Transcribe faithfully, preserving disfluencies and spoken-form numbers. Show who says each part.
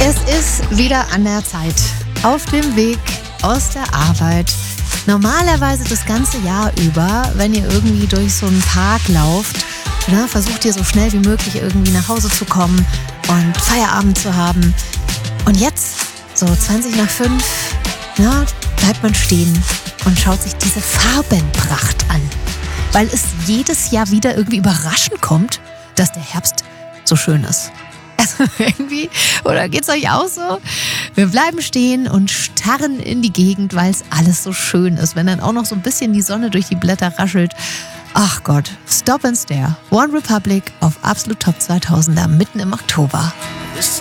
Speaker 1: Es ist wieder an der Zeit. Auf dem Weg aus der Arbeit. Normalerweise das ganze Jahr über, wenn ihr irgendwie durch so einen Park lauft, ne, versucht ihr so schnell wie möglich irgendwie nach Hause zu kommen und Feierabend zu haben. Und jetzt, so zwanzig nach fünf, na, bleibt man stehen und schaut sich diese Farbenpracht an. Weil es jedes Jahr wieder irgendwie überraschend kommt, dass der Herbst so schön ist. Also irgendwie, oder geht's euch auch so? Wir bleiben stehen und starren in die Gegend, weil es alles so schön ist. Wenn dann auch noch so ein bisschen die Sonne durch die Blätter raschelt. Ach Gott, Stop and Stare. One Republic auf Absolut Top zweitausender mitten im Oktober.
Speaker 2: This